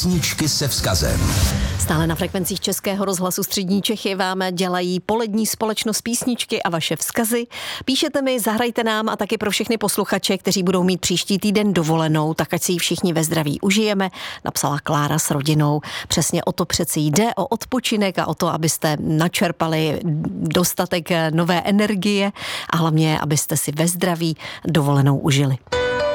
Písničky se vzkazem. Stále na frekvencích Českého rozhlasu Střední Čechy vám dělají polední společnost Písničky a vaše vzkazy. Píšete mi, zahrajte nám a taky pro všechny posluchače, kteří budou mít příští týden dovolenou, tak ať si ji všichni ve zdraví užijeme, napsala Klára s rodinou. Přesně o to přeci jde, o odpočinek a o to, abyste načerpali dostatek nové energie a hlavně, abyste si ve zdraví dovolenou užili.